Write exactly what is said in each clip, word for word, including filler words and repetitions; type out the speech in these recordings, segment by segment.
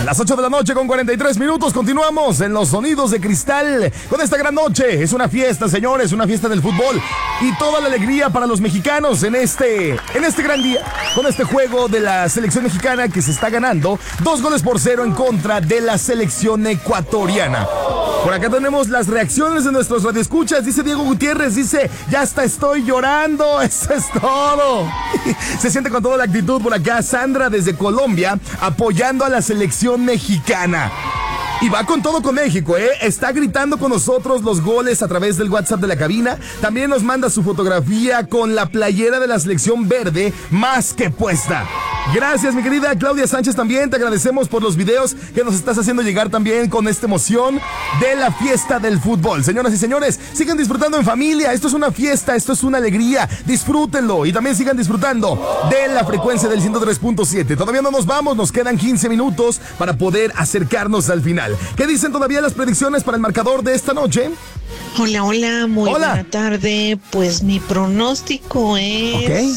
Las ocho de la noche con cuarenta y tres minutos. Continuamos en los sonidos de cristal con esta gran noche. Es una fiesta, señores, una fiesta del fútbol y toda la alegría para los mexicanos en este, en este gran día, con este juego de la selección mexicana que se está ganando dos goles por cero en contra de la selección ecuatoriana. Por acá tenemos las reacciones de nuestros radioescuchas. Dice Diego Gutiérrez, dice, ya hasta estoy llorando. Eso es todo. Se siente con toda la actitud por acá Sandra desde Colombia apoyando a la selección mexicana. Y va con todo con México, ¿eh? Está gritando con nosotros los goles a través del WhatsApp de la cabina. También nos manda su fotografía con la playera de la selección verde más que puesta. Gracias, mi querida Claudia Sánchez, también te agradecemos por los videos que nos estás haciendo llegar también con esta emoción de la fiesta del fútbol. Señoras y señores, sigan disfrutando en familia. Esto es una fiesta, esto es una alegría. Disfrútenlo y también sigan disfrutando de la frecuencia del ciento tres punto siete. Todavía no nos vamos, nos quedan quince minutos para poder acercarnos al final. ¿Qué dicen todavía las predicciones para el marcador de esta noche? Hola, hola, muy hola. buena tarde. Pues mi pronóstico es... Okay.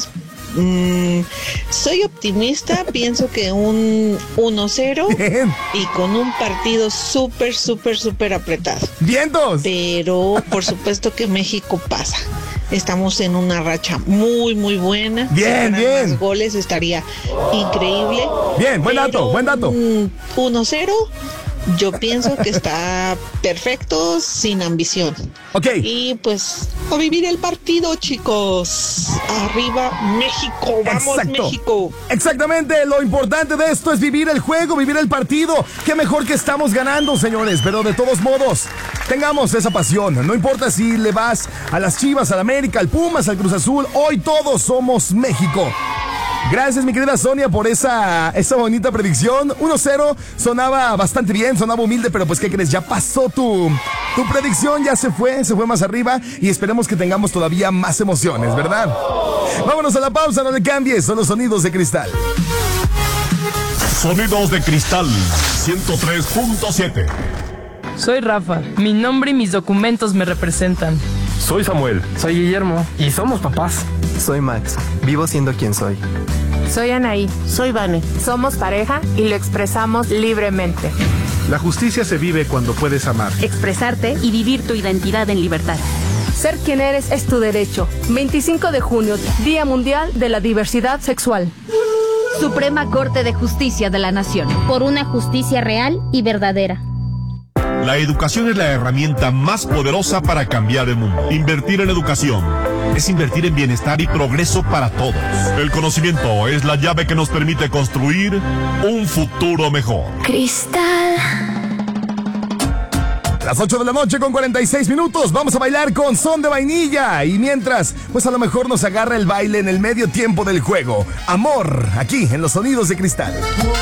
Mm, soy optimista, pienso que un uno cero y con un partido súper, súper, súper apretado. ¡Vientos! Pero por supuesto que México pasa. Estamos en una racha muy, muy buena. Bien, si bien. Más goles estaría increíble. Bien, buen dato, buen dato. uno cero. Yo pienso que está perfecto, sin ambición. Ok. Y pues, a vivir el partido, chicos. Arriba, México. ¡Vamos, Exacto. México! Exactamente, lo importante de esto es vivir el juego, vivir el partido. Qué mejor que estamos ganando, señores. Pero de todos modos, tengamos esa pasión. No importa si le vas a las Chivas, al América, al Pumas, al Cruz Azul. Hoy todos somos México. Gracias, mi querida Sonia, por esa, esa bonita predicción. uno cero sonaba bastante bien, sonaba humilde, pero pues, ¿qué crees? Ya pasó tu, tu predicción, ya se fue, se fue más arriba y esperemos que tengamos todavía más emociones, ¿verdad? Vámonos a la pausa, no le cambies, son los sonidos de cristal. Sonidos de cristal, ciento tres punto siete. Soy Rafa, mi nombre y mis documentos me representan. Soy Samuel. Soy Guillermo. Y somos papás. Soy Max. Vivo siendo quien soy. Soy Anaí. Soy Vane. Somos pareja y lo expresamos libremente. La justicia se vive cuando puedes amar, expresarte y vivir tu identidad en libertad. Ser quien eres es tu derecho. veinticinco de junio, Día Mundial de la Diversidad Sexual. Suprema Corte de Justicia de la Nación. Por una justicia real y verdadera. La educación es la herramienta más poderosa para cambiar el mundo. Invertir en educación es invertir en bienestar y progreso para todos. El conocimiento es la llave que nos permite construir un futuro mejor. Cristal. Las ocho de la noche con cuarenta y seis minutos. Vamos a bailar con Son de Vainilla. Y mientras, pues a lo mejor nos agarra el baile en el medio tiempo del juego. Amor, aquí en los sonidos de cristal.